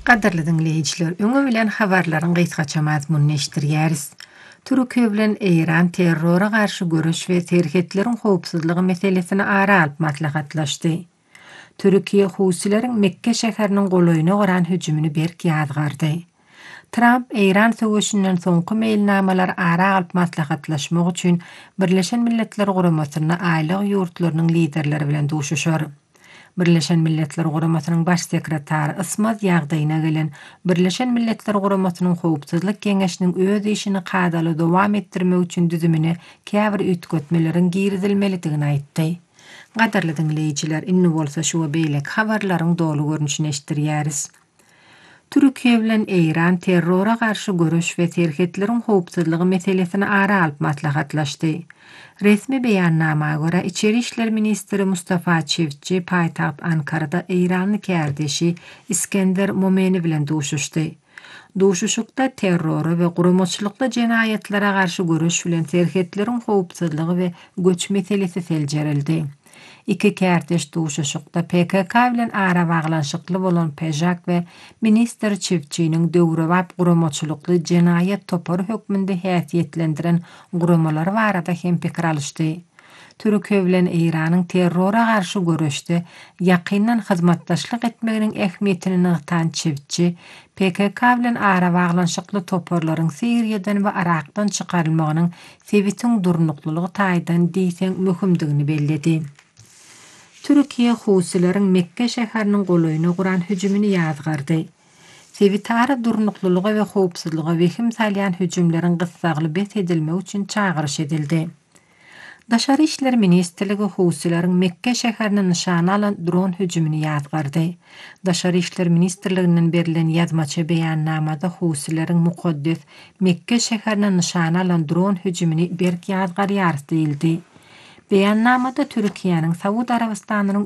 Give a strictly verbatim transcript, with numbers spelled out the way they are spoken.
Qadarly dinleyijiler, öňe bilen habarlaryň gysgaça mazmunny eşdirýäris. Türkiýe bilen Eýran terrora garşy görüş we terhetleriň howpsuzlygy meselesini ara alyp maslahatlaşdy. Türkiýe Husileriň Mekke şäheriniň golaýyna goran hüjümini berk ýazgardy. Trump Eýran söwüşinden soňky mailnamalar ara alyp maslahatlaşmak üçin Birleşen Milletler Guramasyna aýlyk ýurtlarynyň liderleri bilen duşuşar. Birleşen Milletler Guramasynyň baş sekretary Ismat ýagdaýyna gelen Birleşen Milletler Guramasynyň howpsuzlyk keňeşiniň öz işini gadaly dowam etdirmek üçin düzümine käbir üýtgetmeleriň girizilmelidigini aýtdy. Gadarly dinleyijiler, inni bolsa şu beýlek habarlaryň dolu görnüşini eşdirýäris. Türkiýe bilen Eýran terrora garşy görüş we terhetleriň howpsuzlygy meselesini ara alyp maslahatlaşdy. Resmi beýannamaga görä İçeri işler ministri Mustafa Çivitçi paýtaht Ankarada Eýranyň kärdeşi İskender Momeni bilen duşuşdy. Duşuşukda terror we guramaçylykda jenaýetlara garşy görüş bilen terhetleriň howpsuzlygy we göç meselesi seljerildi. Iki kärdeş duşuşukda P K K bilen ara baglanşykly bolan Pejak we minister Çivitçiniň döwrewap guramaçylykly jenaýet topary hökmünde häsiýetlendiren guramalar barada hem pikir alışdy. Türkiýe bilen Eýranyň terrora garşy görüşde ýakyndan hyzmatdaşlyk etmeginiň ähmiýetini nygtan Çivitçi, P K K bilen ara baglanşykly toparlaryň Siriýadan we Irakdan çykarylmagynyň sebitiň durnuklylygy taýdan diýsen möhümdigini belledi. Türkiýe Husileriň Mekke şäheriniň golaýyna guran hüjümini ýazgardy. Sebitara durnuklylygy we howpsuzlyga wehim salýan hüjümleriň gyssagly bet edilmek üçin çagyryş edildi. Daşary işler ministrligi Husileriň Mekke şäherini nişana alan dron hüjümini ýazgardy. Daşary işler ministrliginden berilen ýazmaça beýannamada Husileriň mukaddes Mekke şäherini nişana alan dron hüjümini berk ýazgar ýarys diýildi. Beýannamada Türkiýanyň Saud Arabistanynyň